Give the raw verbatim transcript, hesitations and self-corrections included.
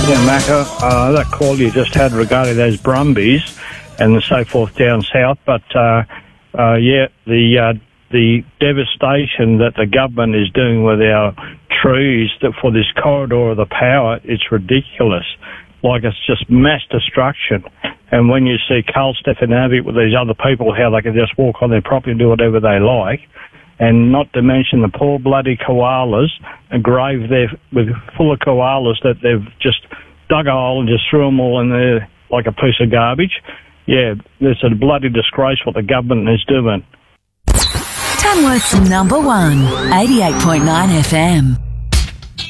Yeah, Macca, uh, that call you just had regarding those Brumbies and so forth down south, but uh, uh, yeah, the uh, the devastation that the government is doing with our trees that for this corridor of the power, it's ridiculous. Like, it's just mass destruction. And when you see Carl Stefanovic with these other people, how they can just walk on their property and do whatever they like, and not to mention the poor bloody koalas, a grave there with full of koalas that they've just dug a hole and just threw them all in there like a piece of garbage. Yeah, it's a bloody disgrace what the government is doing. Tamworth's number one, eighty-eight point nine F M.